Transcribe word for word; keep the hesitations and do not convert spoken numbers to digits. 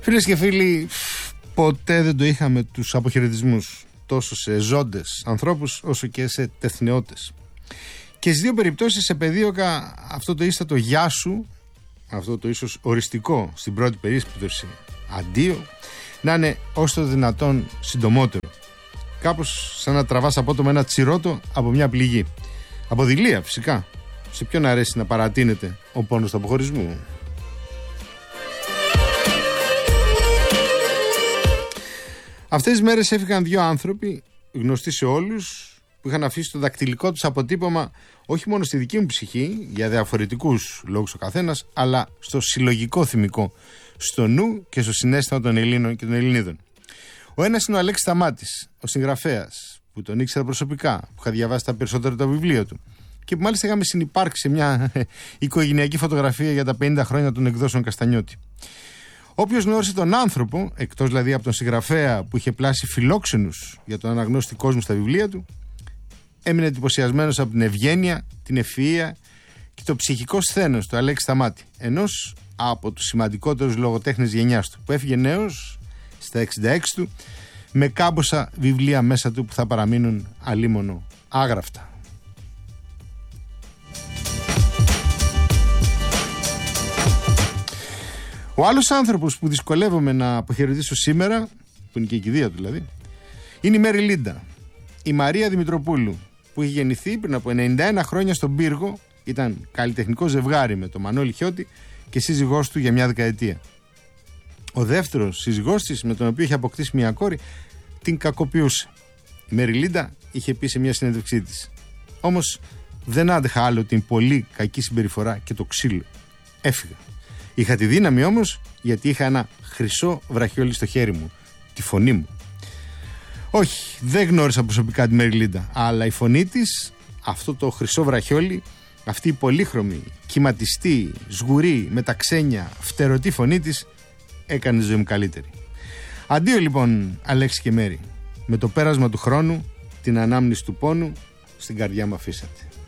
Φίλες και φίλοι, ποτέ δεν το είχαμε τους αποχαιρετισμούς τόσο σε ζώντες ανθρώπους όσο και σε τεθνεώτες. Και στις δύο περιπτώσεις επεδίωκα αυτό το ίστατο γεια σου, αυτό το ίσως οριστικό στην πρώτη περίπτωση αντίο, να είναι όσο το δυνατόν συντομότερο. Κάπως σαν να τραβάς απότομα ένα τσιρότο από μια πληγή. Από δειλία φυσικά. Σε ποιον αρέσει να παρατείνεται ο πόνος του αποχωρισμού? Αυτές τις μέρες έφυγαν δύο άνθρωποι γνωστοί σε όλους, που είχαν αφήσει το δακτυλικό τους αποτύπωμα όχι μόνο στη δική μου ψυχή, για διαφορετικούς λόγους ο καθένας, αλλά στο συλλογικό θυμικό, στο νου και στο συναίσθημα των Ελλήνων και των Ελληνίδων. Ο ένας είναι ο Αλέξης Σταμάτης, ο συγγραφέας, που τον ήξερα προσωπικά, που είχα διαβάσει τα περισσότερα τα βιβλία του και που μάλιστα είχαμε συνυπάρξει σε μια οικογενειακή φωτογραφία για τα πενήντα χρόνια των εκδόσεων Καστανιώτη. Όποιος γνώρισε τον άνθρωπο, εκτός δηλαδή από τον συγγραφέα που είχε πλάσει φιλόξενους για τον αναγνώστη κόσμο στα βιβλία του, έμεινε εντυπωσιασμένος από την ευγένεια, την ευφυΐα και το ψυχικό σθένος του Αλέξη Σταμάτη, ενός από τους σημαντικότερους λογοτέχνες γενιάς του, που έφυγε νέος στα εξήντα έξι του με κάμποσα βιβλία μέσα του που θα παραμείνουν αλίμονο άγραφτα. Ο άλλος άνθρωπος που δυσκολεύομαι να αποχαιρετήσω σήμερα, που είναι και η κηδεία του δηλαδή, είναι η Μέρη Λίντα, η Μαρία Δημητροπούλου, που είχε γεννηθεί πριν από ενενήντα ένα χρόνια στον Πύργο, ήταν καλλιτεχνικό ζευγάρι με τον Μανώλη Χιώτη και σύζυγός του για μια δεκαετία. Ο δεύτερος σύζυγός της, με τον οποίο είχε αποκτήσει μια κόρη, την κακοποιούσε. Η Μέρη Λίντα είχε πει σε μια συνέντευξή της: όμως δεν άντεχα άλλο την πολύ κακή συμπεριφορά και το ξύλο. Έφυγα. Είχα τη δύναμη όμως, γιατί είχα ένα χρυσό βραχιόλι στο χέρι μου, τη φωνή μου. Όχι, δεν γνώρισα προσωπικά τη Μέρη Λίντα, αλλά η φωνή της, αυτό το χρυσό βραχιόλι, αυτή η πολύχρωμη, κυματιστή, σγουρή, με τα ξένια, φτερωτή φωνή της, έκανε τη ζωή μου καλύτερη. Αντίο λοιπόν Αλέξη και Μέρη, με το πέρασμα του χρόνου, την ανάμνηση του πόνου, στην καρδιά μου αφήσατε.